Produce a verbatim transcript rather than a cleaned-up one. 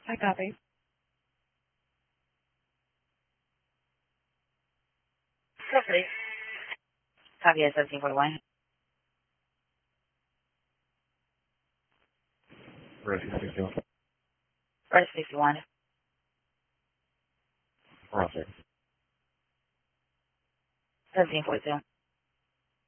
I copy. Yes, please. Copy at seventeen forty-one. Ready, sixty-one. Ready, sixty-one. Process. seventeen forty-two.